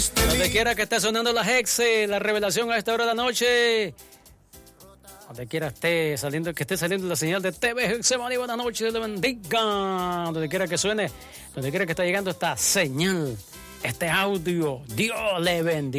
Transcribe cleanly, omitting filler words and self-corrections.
Donde quiera que esté sonando la Hexe, la revelación a esta hora de la noche. Donde quiera esté saliendo, que esté saliendo la señal de TV Hexemani, buenas noches, Dios le bendiga. Donde quiera que suene, donde quiera que esté llegando esta señal, este audio, Dios le bendiga.